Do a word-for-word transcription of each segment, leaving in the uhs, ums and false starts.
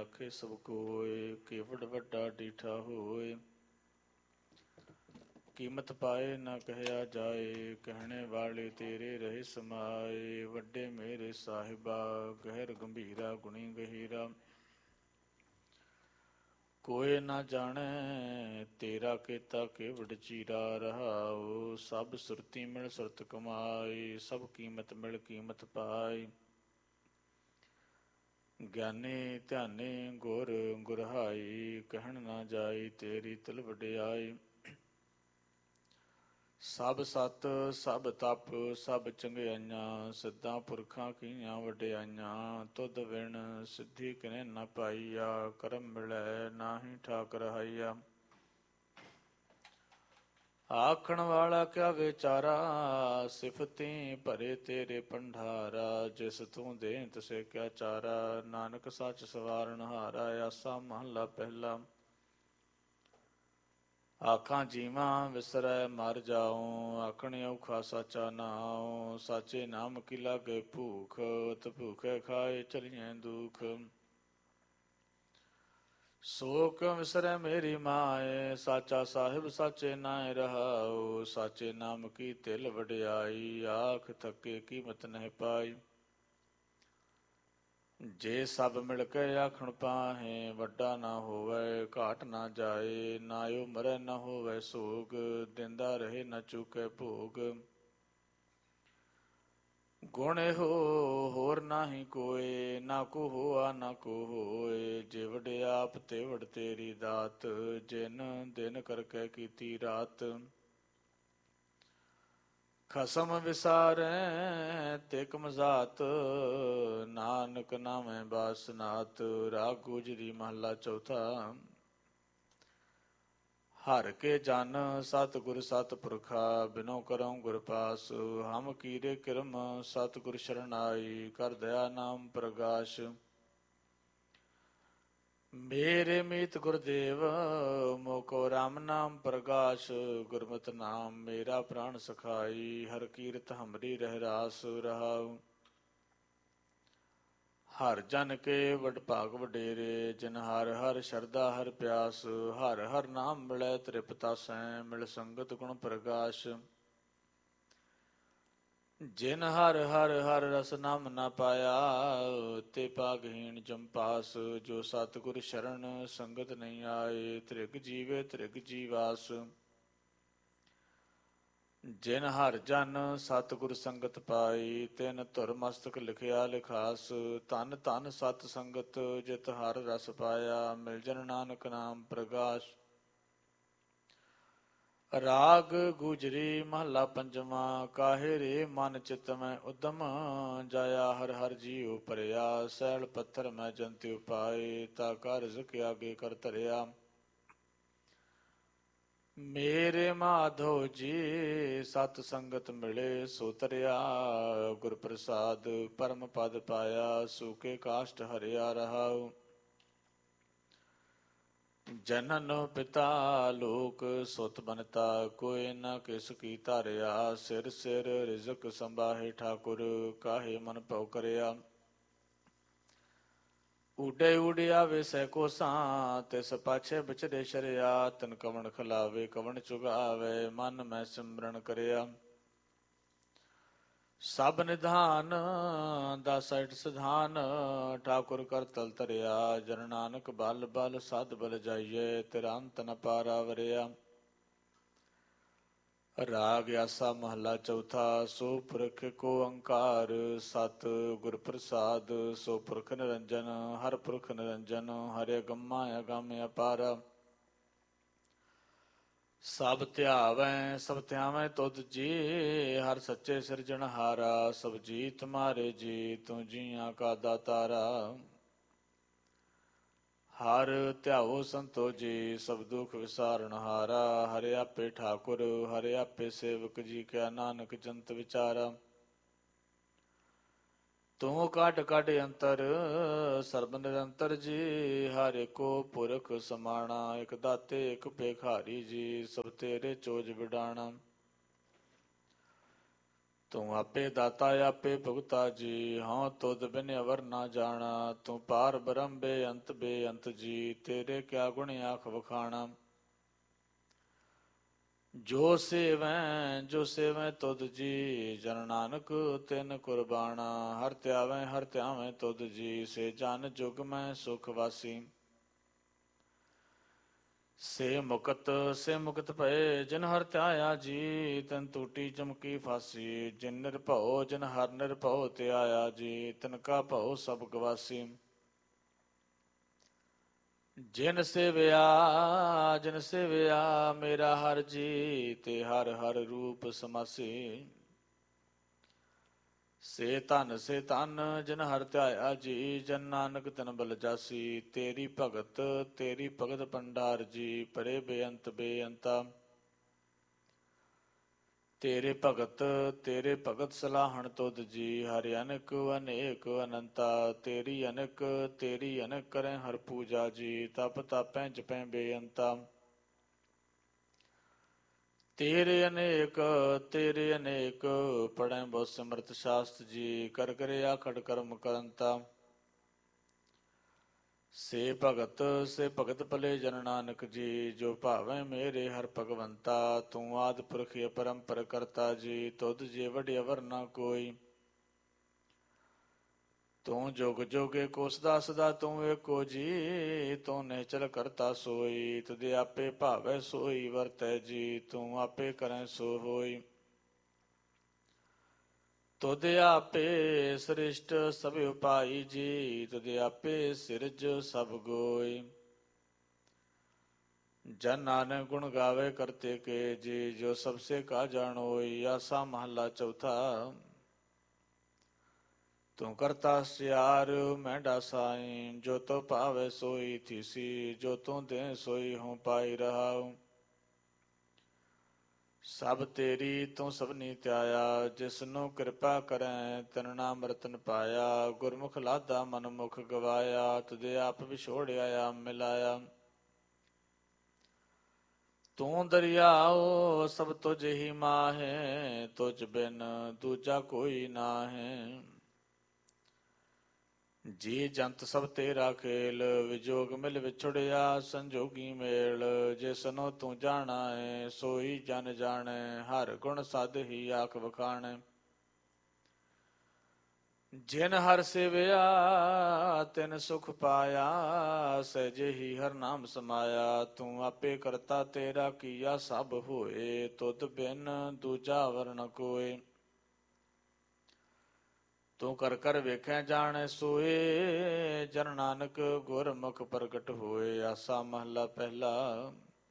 ਆਖੇ ਸਭ ਕੋਇ, ਕੇਵੜ ਵੱਡਾ ਡੀਠਾ ਹੋਏ। ਕੀਮਤ ਪਾਏ ਨਾ ਕਹਿਆ ਜਾਏ, ਕਹਿਣੇ ਵਾਲੇ ਤੇਰੇ ਰਹੇ ਸਮਾਏ। ਵੱਡੇ ਮੇਰੇ ਸਾਹਿਬਾ, ਗਹਿਰ ਗੰਭੀਰਾ ਗੁਣੀ ਗਹੀਰਾ। ਕੋਇ ਨਾ ਜਾਣੈ ਤੇਰਾ ਕੀਤਾ ਕੇਵੜ ਚੀਰਾ। ਰਹਾਉ ਸਭ ਸੁਰਤੀ ਮਿਲ ਸੁਰਤ ਕਮਾਈ, ਸਭ ਕੀਮਤ ਮਿਲ ਕੀਮਤ ਪਾਈ। ਗਿਆਨੀ ਧਿਆਨੀ ਗੁਰ ਗੁਰਹਾਈ, ਕਹਿਣ ਨਾ ਜਾਈ ਤੇਰੀ ਤਿਲ ਵਡਿਆਈ। ਸਭ ਸਤ ਸਭ ਤਪ ਸਭ ਚੰਗਿਆਈਆਂ, ਸਿੱਧਾਂ ਪੁਰਖਾਂ ਕੀਆਂ ਵਡਿਆਈਆਂ। ਤੁਧ ਵਿਣ ਸਿੱਧੀ ਕਿਨੇ ਨਾ ਪਾਈਆ, ਕਰਮ ਮਿਲੈ ਨਾਹੀ ਠਾਕ ਰਹਾਈਆ। ਆਖਣ ਵਾਲਾ ਕਿਆ ਵਿਚਾਰਾ, ਸਿਫਤੀ ਭਰੇ ਤੇਰੇ ਭੰਡਾਰਾ। ਜਿਸ ਤੂੰ ਦੇ ਤਿਸੇ ਕਿਆ ਚਾਰਾ, ਨਾਨਕ ਸੱਚ ਸਵਾਰਨ ਹਾਰਾ। ਆਸਾ ਮਹਲਾ ਪਹਿਲਾ। ਆਖਾਂ ਜੀਵਾਂ ਵਿਸਰੈ ਮਰ ਜਾਉ, ਆਖਣ ਔਖਾ ਸਾਚਾ ਨਾਉ। ਸਾਚੇ ਨਾਮ ਕੀ ਲਾਗੇ ਭੂਖ, ਤ ਭੂਖੇ ਖਾਏ ਚਲੀਐ ਦੁਖ। ਸੋ ਕਿਉ ਵਿਸਰੈ ਮੇਰੀ ਮਾਏ, ਸਾਚਾ ਸਾਹਿਬ ਸਾਚੇ ਨਾਇ ਰਹਾਉ। ਸਾਚੇ ਨਾਮ ਕੀ ਤਿਲ ਵਡਿਆਈ, ਆਖ ਥਕੇ ਕੀਮਤ ਨਹਿ ਪਾਈ। ਜੇ ਸਭ ਮਿਲ ਕੇ ਆਖਣ ਪਾਹੇ, ਵੱਡਾ ਨਾ ਹੋਵੇ ਘਾਟ ਨਾ ਜਾਏ। ਨਾਇਓ ਮਰੈ ਨਾ ਹੋਵੇ ਸੋਗ, ਦਿੰਦਾ ਰਹੇ ਨਾ ਚੁਕੇ ਭੋਗ। ਗੁਣ ਇਹੋ ਹੋਰ ਨਾਹੀ ਕੋਇ, ਨਾ ਕੋ ਹੋਆ ਨਾ ਕੋ ਹੋਏ। ਜੇ ਵਡਿਆਪ ਤੇ ਵਡ ਤੇਰੀ ਦਾਤ, ਜਿਨ ਦਿਨ ਕਰਕੇ ਕੀਤੀ ਰਾਤ। ਖਸਮ ਵਿਸਾਰੈ ਤਿਕ ਮਜ਼ਾਤ, ਨਾਨਕ ਨਾਮੈ ਬਾਸਨਾਤ। ਰਾਗ ਗੁਜਰੀ ਮਹਲਾ ਚੌਥਾ। ਹਰ ਕੇ ਜਨ ਸਤਿਗੁਰ ਸਤਿਪੁਰਖਾ, ਬਿਨੋ ਕਰਉ ਗੁਰ ਪਾਸ। ਹਮ ਕੀਰੇ ਕਿਰਮ ਸਤਿਗੁਰ ਸ਼ਰਨਾਈ, ਕਰ ਦਇਆ ਨਾਮ ਪ੍ਰਗਾਸ਼। ਮੇਰੇ ਮੀਤ ਗੁਰਦੇਵ, ਮੋਕੋ ਰਾਮ ਨਾਮ ਪ੍ਰਗਾਸ਼। ਗੁਰਮਤਿ ਨਾਮ ਮੇਰਾ ਪ੍ਰਾਣ ਸਖਾਈ, ਹਰ ਕੀਰਤ ਹਮਰੀ ਰਹਿ ਰਾਸ। ਰਹਾਉ ਹਰ ਜਨ ਕੇ ਵਡ ਭਾਗ ਵਡੇਰੇ, ਜਿਨ ਹਰ ਹਰ ਸ਼ਰਧਾ ਹਰ ਪਿਆਸ। ਹਰ ਹਰ ਨਾਮ ਮਿਲੈ ਤ੍ਰਿਪਤਾਸੈ, ਮਿਲ ਸੰਗਤ ਗੁਣ ਪ੍ਰਗਾਸ਼। ਜਿਨ ਹਰ ਹਰ ਹਰ ਰਸ ਨਾਮ ਨਾ ਪਾਇਆ, ਤੇ ਭਾਗਹੀਣ ਜੰਪਾਸ। ਜੋ ਸਤਿਗੁਰ ਸ਼ਰਨ ਸੰਗਤ ਨਹੀਂ ਆਏ, ਤ੍ਰਿਗ ਜੀਵੇ ਤ੍ਰਿਗ ਜੀਵਾਸ। ਜਿਨ ਹਰ ਜਨ ਸਤਿਗੁਰ ਸੰਗਤ ਪਾਈ, ਤਿਨ ਧੁਰ ਮਸਤਕ ਲਿਖਿਆ ਲਿਖਾਸ। ਧਨ ਧਨ ਸਤ ਸੰਗਤ, ਜਿਤ ਹਰ ਰਸ ਪਾਇਆ। ਮਿਲ ਜਨ ਨਾਨਕ ਨਾਮ ਪ੍ਰਗਾਸ਼। ਰਾਗ ਗੁਜਰੀ ਮਹਲਾ ਪੰਜਵਾ। ਕਾਹੇ ਰੇ ਮਨ ਚਿਤ ਮੈਂ ਉਦਮ, ਜਾਇਆ ਹਰ ਹਰ ਜੀਉ ਭਰਿਆ। ਸੈਲ ਪੱਥਰ ਮੈਂ ਜੰਤਿ ਉਪਾਏ, ਤਾ ਕਾ ਰਿਜ਼ਕ ਆਗੇ ਕਰ ਧਰਿਆ। ਮੇਰੇ ਮਾਧੋ ਜੀ ਸਤ ਸੰਗਤ ਮਿਲੇ ਸੋ ਤਰਿਆ। ਗੁਰ ਪ੍ਰਸਾਦ ਪਰਮ ਪਦ ਪਾਇਆ, ਸੂਕੇ ਕਾਸ਼ਟ ਹਰਿਆ। ਰਹਾਉ ਜਨਨ ਪਿਤਾ ਲੋਕ ਸੁਤ ਬਨਤਾ, ਕੋਈ ਨਾ ਕਿਸ ਕੀ ਧਾਰਿਆ। ਸਿਰ ਸਿਰ ਰਿਜ਼ਕ ਸੰਭਾਹੇ ਠਾਕੁਰ, ਕਾਹੇ ਮਨ ਭਉ ਕਰਿਆ। ਊਡੇ ਊੜਿਆਵੇ ਸੈ ਕੋਸਾਂ, ਤਿਸ ਪਾਛੇ ਵਿਚਰੇ ਸ਼ਰਿਆ। ਤਿਨ ਕਵਣ ਖਿਲਾਵੇ ਕਵਣ ਚੁਗਾਵੇ, ਮਨ ਮੈਂ ਸਿਮਰਨ ਕਰਿਆ। ਸਭ ਨਿਧਾਨ ਦਸਠ ਸਿਧਾਨ, ਠਾਕੁਰ ਕਰ ਤਲ ਧਰਿਆ। ਜਨ ਨਾਨਕ ਬਲ ਬਲ ਸਦ ਬਲ ਜਾਈਏ, ਤੇਰਾ ਅੰਤ ਨ ਪਾਰਾ ਵਰਿਆ। ਰਾਗ ਆਸਾ ਮਹਲਾ ਚੌਥਾ। ਸੋ ਪੁਰਖ ਕੋ ਓੰਕਾਰ, ਸਤ ਗੁਰ ਪ੍ਰਸਾਦ। ਸੋ ਪੁਰਖ ਨਿਰੰਜਨ ਹਰ ਪੁਰਖ ਨਿਰੰਜਨ, ਹਰਿ ਅਗੰਮਾ ਅਗੰਮ ਅਪਾਰਾ। ਸਭ ਧਿਆਵੈ ਸਭ ਧਿਆਵੈ ਤੁਧ ਜੀ, ਹਰ ਸੱਚੇ ਸਿਰਜਣਹਾਰਾ। ਸਭ ਜੀ ਤੁਮਾਰੇ ਜੀ, ਤੂੰ ਜੀਆਂ ਕਾ ਦਾਤਾਰਾ। ਹਰ ਧਿਆਓ ਸੰਤੋ ਜੀ, ਸਭ ਦੁਖ ਵਿਸਾਰਨਹਾਰਾ। ਹਰਿ ਆਪੇ ਠਾਕੁਰ ਹਰਿ ਆਪੇ ਸੇਵਕ ਜੀ, ਕਿਆ ਨਾਨਕ ਜੰਤ ਵਿਚਾਰਾ। ਤੂੰ ਕੱਢ ਕੱਢ ਅੰਤਰ ਸਰਬ ਨਿਰੰਤਰ ਜੀ, ਹਰ ਏਕੋ ਪੁਰਖ ਸਮਾਣਾ। ਇਕ ਦਾਤੇ ਇਕ ਭੇਖਾਰੀ ਜੀ, ਸਭ ਤੇਰੇ ਚੋਜ ਵਿਡਾਣਾ। ਤੂੰ ਆਪੇ ਦਾਤਾ ਆਪੇ ਭੁਗਤਾ ਜੀ, ਹਉ ਤੁਧ ਬਿਨ ਅਵਰ ਨਾ ਜਾਣਾ। ਤੂੰ ਪਾਰ ਬ੍ਰਹਮ ਬੇਅੰਤ ਬੇਅੰਤ ਜੀ, ਤੇਰੇ ਕਿਆ ਗੁਣ ਆਖ ਵਖਾਣਾ। ਜੋ ਸੇਵੈ ਜੋ ਸੇਵੈ ਤੁਧ ਜੀ, ਜਨ ਨਾਨਕ ਤਿਨ ਕੁਰਬਾਨਾ। ਹਰ ਧਿਆਵੈ ਹਰ ਧਿਆਵੈ ਤੁਧ ਜੀ, ਸੇ ਜਨ ਜੁਗ ਮੈਂ ਸੁਖ ਵਾਸੀ। ਸੇ ਮੁਕਤ ਸੇ ਮੁਕਤ ਭਏ ਜਿਨ ਹਰ ਧਿਆਇਆ ਜੀ, ਤਨ ਟੂਟੀ ਚਮਕੀ ਫਾਸੀ। ਜਿਨ ਨਿਰਭਉ ਜਿਨ ਹਰ ਨਿਰਭਉ ਧਿਆਇਆ ਜੀ, ਤਿਨ ਕਾ ਭਉ ਸਭ ਗਵਾਸੀ। ਜਿਨ ਸੇਵਿਆ ਜਿਨ ਸੇਵਿਆ ਮੇਰਾ ਹਰ ਜੀ, ਤੇ ਹਰ ਹਰ ਰੂਪ ਸਮਾਸੀ। ਸੇ ਧਨ ਸੇ ਧਨ ਜਿਨ ਹਰ ਧਿਆਇਆ ਜੀ, ਜਨ ਨਾਨਕ ਤਿਨ ਬਲ ਜਾਸੀ। ਤੇਰੀ ਭਗਤ ਤੇਰੀ ਭਗਤ ਭੰਡਾਰ ਜੀ, ਪਰੇ ਬੇਅੰਤ ਬੇਅੰਤਾ। ਤੇਰੇ ਭਗਤ ਤੇਰੇ ਭਗਤ ਸਲਾਹਣ ਤੁਧ ਜੀ, ਹਰਿ ਅਨੇਕ ਅਨੇਕ ਅਨੰਤਾ। ਤੇਰੀ ਅਨੇਕ ਤੇਰੀ ਅਨੇਕ ਕਰੈ ਹਰ ਪੂਜਾ ਜੀ, ਤਪ ਤਾਪੈ ਜਪੈ ਬੇਅੰਤਾ। ਤੇਰੇ ਅਨੇਕ ਤੇਰੇ ਅਨੇਕ ਪੜੈ ਬਹੁ ਸਿਮਰਤ ਸ਼ਾਸਤ ਜੀ, ਕਰ ਕਰੇ ਆਖੜ ਕਰਮ ਕਰੰਤਾ। ਸੇ ਭਗਤ ਸੇ ਭਗਤ ਭਲੇ ਜਨ ਨਾਨਕ ਜੀ, ਜੋ ਭਾਵੈ ਮੇਰੇ ਹਰ ਭਗਵੰਤਾ। ਤੂੰ ਆਦਿ ਪੁਰਖ ਅਪਰੰਪਰ ਕਰਤਾ ਜੀ, ਤੁਧ ਜੇ ਵਡ ਅਵਰ ਨਾ ਕੋਈ। ਤੂੰ ਜੁਗ ਜੁਗੇ ਕੋ ਸਦਾ ਸਦਾ ਤੂੰ ਏਕੋ ਜੀ, ਤੂੰ ਨਿਹਚਲ ਕਰਤਾ ਸੋਈ। ਤੁਧ ਆਪੇ ਭਾਵੈ ਸੋਈ ਵਰਤੈ ਜੀ, ਤੂੰ ਆਪੇ ਕਰੈ ਸੋ ਹੋਈ। ਤੁਧ ਆਪੇ ਸ੍ਰਿਸ਼ਟ ਸਭ ਉਪਾਈ ਜੀ, ਤੁਧ ਆਪੇ ਸਿਰਜ ਸਭ ਗੋਈ। ਜਨ ਨਾਨਕ ਗੁਣ ਗਾਵੇ ਕਰਤੇ ਕੇ ਜੀ, ਜੋ ਸਭ ਸੇ ਕਾ ਜਾਣੋਈ। ਆਸਾ ਮਹੱਲਾ ਚੌਥਾ। ਤੂੰ ਕਰਤਾ ਸਿਆਰ ਮੈਂ ਡਾਸਾਈ, ਜੋ ਤੋ ਭਾਵੇ ਸੋਈ ਥੀਸੀ। ਜੋ ਤੂੰ ਦੇ ਸੋਈ ਹੂੰ ਪਾਈ ਰਹਾਉ। ਸਭ ਤੇਰੀ ਤੂੰ ਸਭਨੀ ਧਿਆਇਆ, ਜਿਸਨੂੰ ਕਿਰਪਾ ਕਰੈ ਤਿਨ ਨਾਮ ਰਤਨ ਪਾਇਆ। ਗੁਰਮੁਖ ਲਾਦਾ ਮਨ ਮੁਖ ਗਵਾਇਆ, ਤੁਧ ਆਪ ਵਿਛੋੜਿਆ ਆਪ ਮਿਲਾਇਆ। ਤੂੰ ਦਰਿਆਓ ਸਭ ਤੁਝ ਹੀ ਮਾਹੇ, ਤੁਝ ਬਿਨ ਦੂਜਾ ਕੋਈ ਨਾਹੇ। ਜੀ ਜੰਤ ਸਭ ਤੇਰਾ ਖੇਲ, ਵਿਜੋਗ ਮਿਲ ਵਿਛੜਿਆ ਸੰਜੋਗੀ ਮੇਲ। ਜਿਸਨੂੰ ਤੂੰ ਜਾਣਾ ਏ ਸੋਈ ਜਨ ਜਾਣੈ, ਹਰ ਗੁਣ ਸਦ ਹੀ ਆਖ ਵਖਾਣੈ। ਜਿਨ ਹਰ ਸੇਵਿਆ ਤਿਨ ਸੁਖ ਪਾਇਆ, ਸਹਿਜੇ ਹੀ ਹਰ ਨਾਮ ਸਮਾਇਆ। ਤੂੰ ਆਪੇ ਕਰਤਾ ਤੇਰਾ ਕੀਆ ਸਭ ਹੋਏ, ਤੁਧ ਬਿਨ ਦੂਜਾ ਵਰ ਨ ਕੋਇ। ਤੂੰ ਕਰ ਕਰ ਵੇਖੈ ਜਾਣੈ ਸੋਏ, ਜਨ ਨਾਨਕ ਗੁਰਮੁਖ ਪ੍ਰਗਟ ਹੋਏ। ਆਸਾ ਮਹੱਲਾ ਪਹਿਲਾ।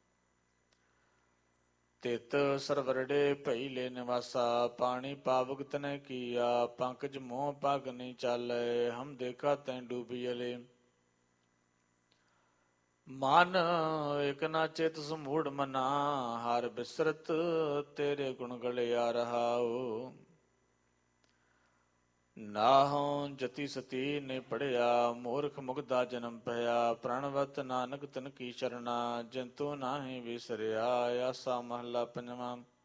ਤਿਤ ਸਰਵਰੜੇ ਭਈ ਲੈ ਨਿਵਾਸਾ, ਪਾਣੀ ਪਾਵਕ ਤਨੈ ਕੀਆ। ਪੰਕਜ ਮੋਹ ਪਗ ਨਹੀਂ ਚਾਲੈ, ਹਮ ਦੇਖਾ ਤੈਂ ਡੂਬੀ ਅਲੇ। ਮਨ ਇਕ ਨਾ ਚਿਤ ਸਮੂੜ ਮਨਾ, ਹਰ ਬਿਸਰਤ ਤੇਰੇ ਗੁਣ ਗਲਿਆ ਰਹਾਉ। ਨਾਹੋ ਜਤੀ ਸਤੀ ਨੇ ਪੜਿਆ, ਮੂਰਖ ਮੁਗਦਾ ਜਨਮ ਭਇਆ। ਪ੍ਰਣਵਤ ਨਾਨਕ ਤਿਨ ਕੀ ਸ਼ਰਣਾ, ਜਿਨ ਤੂੰ ਨਾਹੀ ਵਿਸਰਿਆ। ਆਸਾ ਮਹੱਲਾ ਪੰਜਵਾਂ।